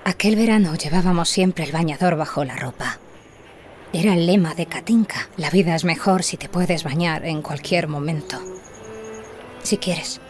Aquel verano llevábamos siempre el bañador bajo la ropa. Era el lema de Katinka. La vida es mejor si te puedes bañar en cualquier momento. Si quieres.